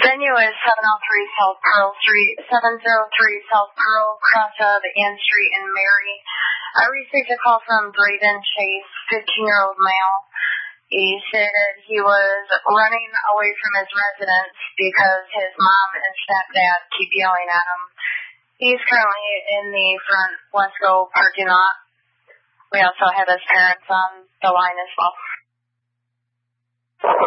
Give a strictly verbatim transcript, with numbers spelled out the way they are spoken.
Venue is seven oh three South Pearl Street, seven oh three South Pearl, cross of Ann Street in Mary. I received a call from Braden Chase, fifteen-year-old male. He stated he was running away from his residence because his mom and stepdad keep yelling at him. He's currently in the front Wesco parking lot. We also have his parents on the line as well.